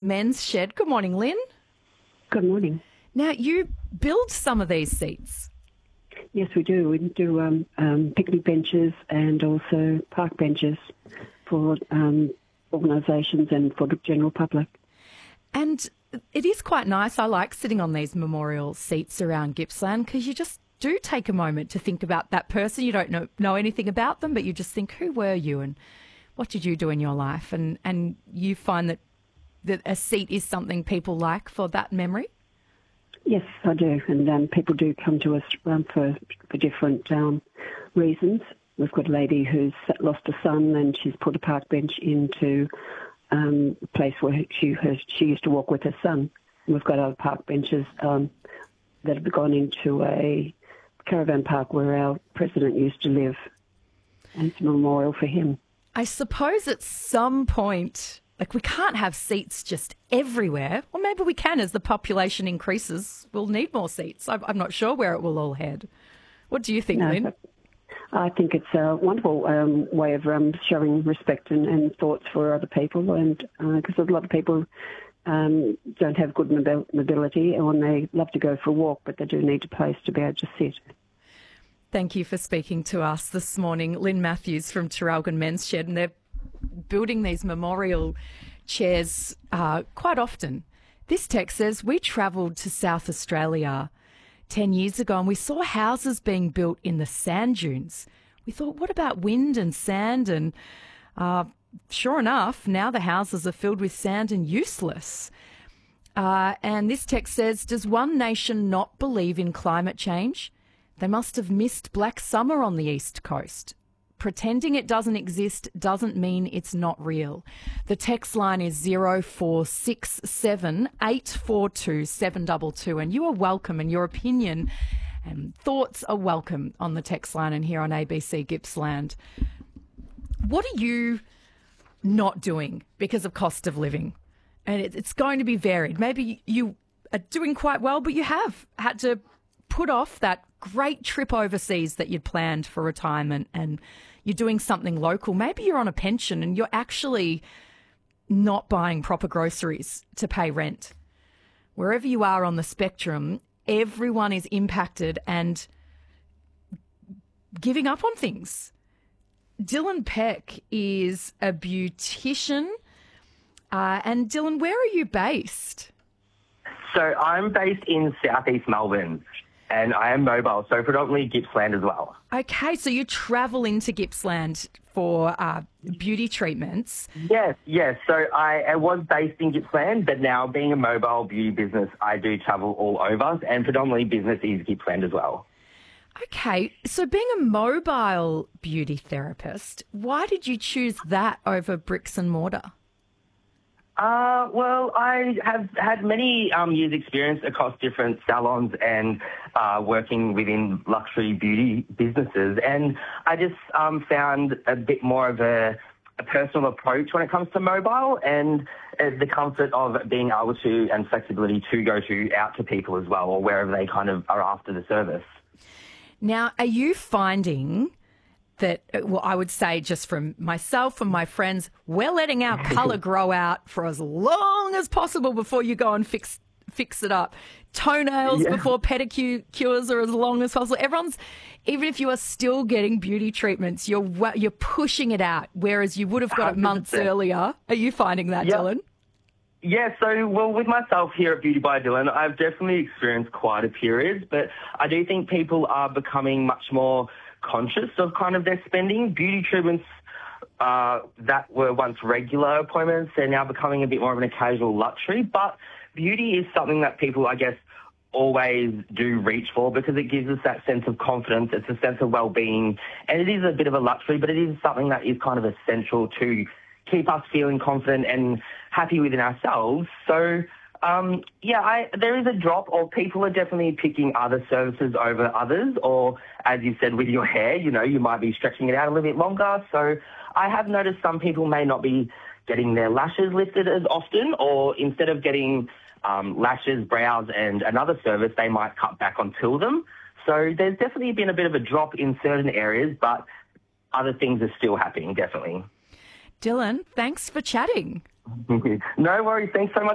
Men's Shed. Good morning, Lynn. Good morning. Now, you build some of these seats. Yes, we do. We do picnic benches and also park benches for organisations and for the general public. And it is quite nice. I like sitting on these memorial seats around Gippsland because you just do take a moment to think about that person. You don't know anything about them, but you just think, who were you and what did you do in your life? And you find that a seat is something people like for that memory? Yes, I do. And people do come to us for different reasons. We've got a lady who's lost a son and she's put a park bench into a place where she used to walk with her son. And we've got other park benches that have gone into a caravan park where our president used to live. And it's a memorial for him. I suppose at some point, like, we can't have seats just everywhere. Or maybe we can as the population increases. We'll need more seats. I'm not sure where it will all head. What do you think, Lynn? I think it's a wonderful way of showing respect and thoughts for other people, and because a lot of people don't have good mobility and they love to go for a walk, but they do need a place to be able to sit. Thank you for speaking to us this morning. Lynn Matthews from Traralgon Men's Shed, and they're building these memorial chairs quite often. This text says, we travelled to South Australia 10 years ago and we saw houses being built in the sand dunes. We thought, what about wind and sand? And sure enough, now the houses are filled with sand and useless. And this text says, does one nation not believe in climate change? They must have missed Black Summer on the East Coast. Pretending it doesn't exist doesn't mean it's not real. The text line is 0467 842 722, and you are welcome, and your opinion and thoughts are welcome on the text line and here on ABC Gippsland. What are you not doing because of cost of living? And it's going to be varied. Maybe you are doing quite well, but you have had to put off that great trip overseas that you'd planned for retirement, and you're doing something local. Maybe you're on a pension and you're actually not buying proper groceries to pay rent. Wherever you are on the spectrum, everyone is impacted and giving up on things. Dylan Peck is a beautician. And Dylan, where are you based? So I'm based in southeast Melbourne. And I am mobile, so predominantly Gippsland as well. Okay, so you travel into Gippsland for beauty treatments. Yes. So I was based in Gippsland, but now being a mobile beauty business, I do travel all over, and predominantly business is Gippsland as well. Okay, so being a mobile beauty therapist, why did you choose that over bricks and mortar? Well, I have had many years' experience across different salons and working within luxury beauty businesses, and I just found a bit more of a personal approach when it comes to mobile, and the comfort of being able to and flexibility to go out to people as well, or wherever they kind of are after the service. Now, are you finding that, well, I would say just from myself and my friends, we're letting our colour grow out for as long as possible before you go and fix it up. Toenails before pedicures are as long as possible. Everyone's, even if you are still getting beauty treatments, you're pushing it out, whereas you would have got it months earlier. Are you finding that, Dylan? Yeah, so, well, with myself here at Beauty by Dylan, I've definitely experienced quite a period, but I do think people are becoming much more conscious of kind of their spending. Beauty treatments that were once regular appointments, they're now becoming a bit more of an occasional luxury, but beauty is something that people, I guess, always do reach for because it gives us that sense of confidence, it's a sense of well-being, and it is a bit of a luxury, but it is something that is kind of essential to keep us feeling confident and happy within ourselves. So there is a drop, or people are definitely picking other services over others, or as you said with your hair, you might be stretching it out a little bit longer. So I have noticed some people may not be getting their lashes lifted as often, or instead of getting lashes, brows and another service, they might cut back on two of them. So there's definitely been a bit of a drop in certain areas, but other things are still happening, definitely. Dylan, thanks for chatting. No worries. Thanks so much.